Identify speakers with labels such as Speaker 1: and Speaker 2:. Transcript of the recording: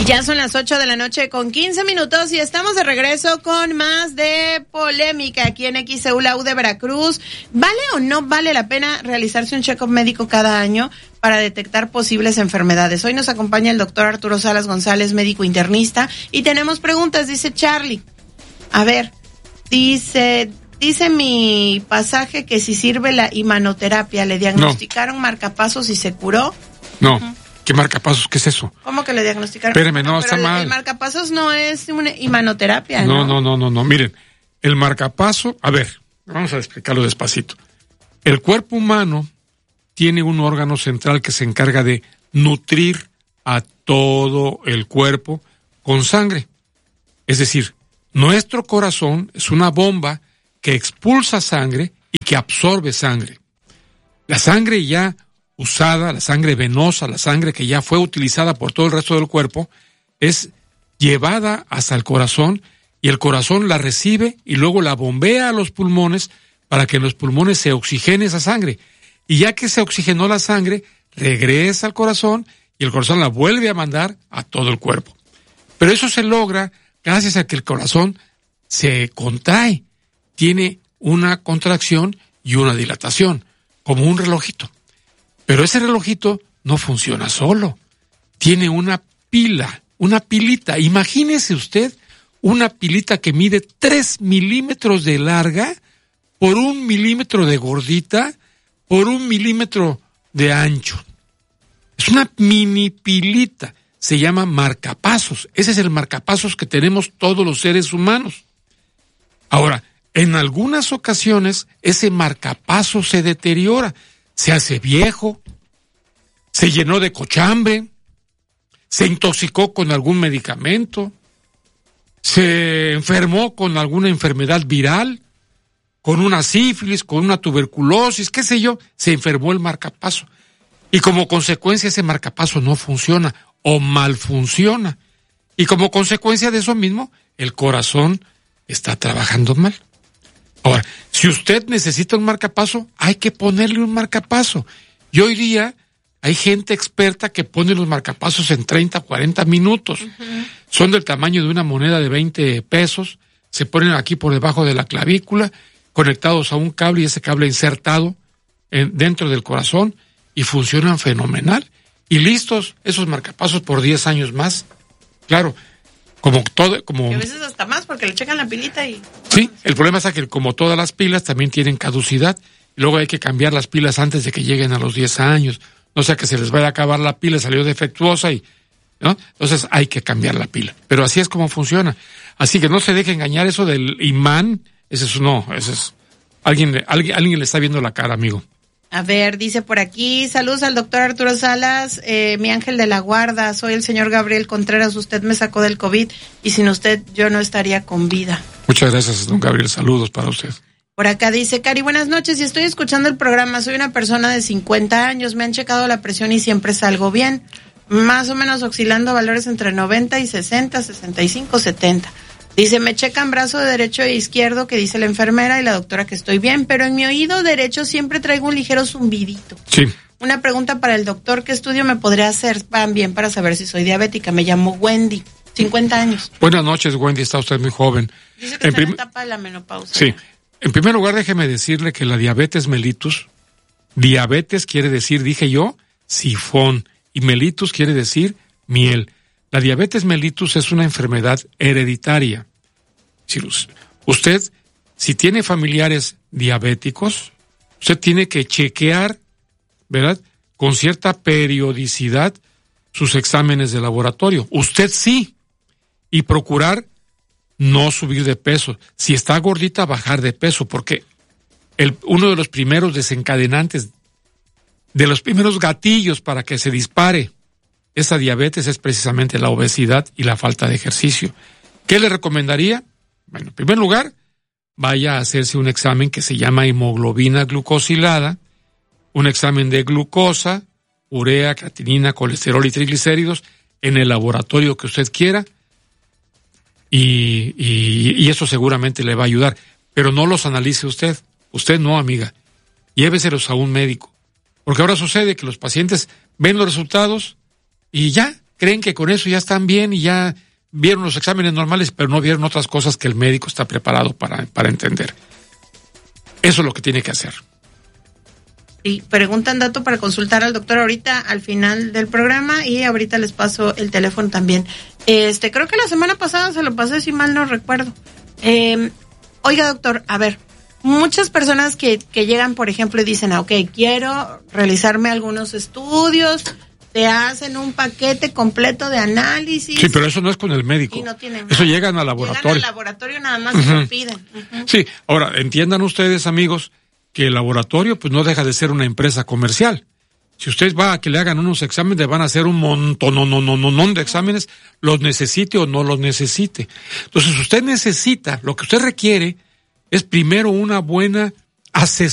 Speaker 1: Ya son las 8:15 y estamos de regreso con más de polémica aquí en XEU de Veracruz. ¿Vale o no vale la pena realizarse un check-up médico cada año para detectar posibles enfermedades? Hoy nos acompaña el doctor Arturo Salas González, médico internista, y tenemos preguntas, dice Charlie. A ver, dice mi pasaje que si sirve la imanoterapia, ¿le diagnosticaron marcapasos y se curó?
Speaker 2: No. Uh-huh. ¿Qué marcapasos? ¿Qué es eso?
Speaker 1: ¿Cómo que le diagnosticaron?
Speaker 2: Espéreme, no, está mal.
Speaker 1: El marcapasos no es una imanoterapia, ¿no?
Speaker 2: No. Miren, el marcapaso, a ver, vamos a explicarlo despacito. El cuerpo humano tiene un órgano central que se encarga de nutrir a todo el cuerpo con sangre. Es decir, nuestro corazón es una bomba que expulsa sangre y que absorbe sangre. La sangre ya usada, la sangre venosa, la sangre que ya fue utilizada por todo el resto del cuerpo, es llevada hasta el corazón y el corazón la recibe y luego la bombea a los pulmones para que en los pulmones se oxigene esa sangre. Y ya que se oxigenó la sangre, regresa al corazón y el corazón la vuelve a mandar a todo el cuerpo. Pero eso se logra gracias a que el corazón se contrae, tiene una contracción y una dilatación, como un relojito. Pero ese relojito no funciona solo. Tiene una pila, una pilita. Imagínese usted una pilita que mide 3 milímetros de larga por 1 milímetro de gordita por 1 milímetro de ancho. Es una mini pilita. Se llama marcapasos. Ese es el marcapasos que tenemos todos los seres humanos. Ahora, en algunas ocasiones ese marcapasos se deteriora. Se hace viejo, se llenó de cochambre, se intoxicó con algún medicamento, se enfermó con alguna enfermedad viral, con una sífilis, con una tuberculosis, qué sé yo, se enfermó el marcapaso. Y como consecuencia ese marcapaso no funciona o mal funciona. Y como consecuencia de eso mismo, el corazón está trabajando mal. Ahora, si usted necesita un marcapaso, hay que ponerle un marcapaso. Y hoy día hay gente experta que pone los marcapasos en 30, 40 minutos. Uh-huh. Son del tamaño de una moneda de 20 pesos. Se ponen aquí por debajo de la clavícula, conectados a un cable y ese cable insertado dentro del corazón y funcionan fenomenal. Y listos esos marcapasos por 10 años más. Claro. Y
Speaker 1: a veces hasta más, porque le checan la pilita y...
Speaker 2: Sí, el problema es que como todas las pilas también tienen caducidad, y luego hay que cambiar las pilas antes de que lleguen a los 10 años, no sea que se les vaya a acabar la pila, salió defectuosa ¿no? Entonces hay que cambiar la pila. Pero así es como funciona. Así que no se deje engañar eso del imán, ese es alguien le está viendo la cara, amigo.
Speaker 1: A ver, dice por aquí, saludos al doctor Arturo Salas, mi ángel de la guarda, soy el señor Gabriel Contreras, usted me sacó del COVID y sin usted yo no estaría con vida.
Speaker 2: Muchas gracias, don Gabriel, saludos para usted.
Speaker 1: Por acá dice, Cari, buenas noches, y estoy escuchando el programa, soy una persona de 50 años, me han checado la presión y siempre salgo bien, más o menos oscilando valores entre 90 y 60, 65, 70. Dice, me checan brazo derecho e izquierdo, que dice la enfermera y la doctora que estoy bien, pero en mi oído derecho siempre traigo un ligero zumbidito.
Speaker 2: Sí.
Speaker 1: Una pregunta para el doctor, ¿qué estudio me podría hacer también para saber si soy diabética? Me llamo Wendy, 50 años.
Speaker 2: Buenas noches, Wendy, está usted muy joven.
Speaker 1: Dice que está en la etapa de la menopausia.
Speaker 2: Sí. En primer lugar, déjeme decirle que la diabetes mellitus, diabetes quiere decir, dije yo, sifón, y mellitus quiere decir miel. La diabetes mellitus es una enfermedad hereditaria. Usted, si tiene familiares diabéticos, usted tiene que chequear, ¿verdad?, con cierta periodicidad sus exámenes de laboratorio. Usted sí. Y procurar no subir de peso. Si está gordita, bajar de peso, porque uno de los primeros desencadenantes, de los primeros gatillos para que se dispare esa diabetes es precisamente la obesidad y la falta de ejercicio. ¿Qué le recomendaría? Bueno, en primer lugar, vaya a hacerse un examen que se llama hemoglobina glucosilada, un examen de glucosa, urea, creatinina, colesterol y triglicéridos en el laboratorio que usted quiera y eso seguramente le va a ayudar. Pero no los analice usted. Usted no, amiga. Lléveselos a un médico. Porque ahora sucede que los pacientes ven los resultados y ya, creen que con eso ya están bien y ya vieron los exámenes normales, pero no vieron otras cosas que el médico está preparado para entender. Eso es lo que tiene que hacer.
Speaker 1: Y preguntan dato para consultar al doctor ahorita al final del programa, y ahorita les paso el teléfono también. Creo que la semana pasada se lo pasé, si mal no recuerdo. Oiga, doctor, a ver, muchas personas que llegan, por ejemplo, y dicen, ok, quiero realizarme algunos estudios, te hacen un paquete completo de análisis.
Speaker 2: Sí, pero eso no es con el médico.
Speaker 1: Y no tienen
Speaker 2: eso
Speaker 1: nada.
Speaker 2: llegan al laboratorio.
Speaker 1: Llegan al laboratorio nada más y lo piden.
Speaker 2: Sí, ahora, entiendan ustedes, amigos, que el laboratorio pues no deja de ser una empresa comercial. Si usted va a que le hagan unos exámenes, le van a hacer un montón de exámenes, los necesite o no los necesite. Entonces, usted necesita, lo que usted requiere es primero una buena asesoría